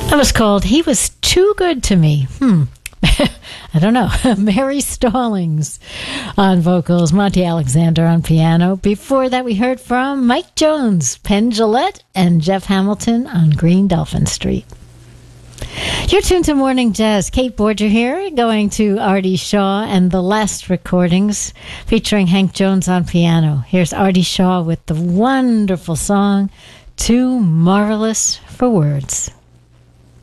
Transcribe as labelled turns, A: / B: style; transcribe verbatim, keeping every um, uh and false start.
A: That was called He Was Too Good to Me. Hmm. I don't know. Mary Stallings on vocals, Monty Alexander on piano. Before that, we heard from Mike Jones, Penn Jillette, and Jeff Hamilton on Green Dolphin Street. You're tuned to Morning Jazz. Kate Borger here, going to Artie Shaw and the last recordings featuring Hank Jones on piano. Here's Artie Shaw with the wonderful song, Too Marvelous for Words.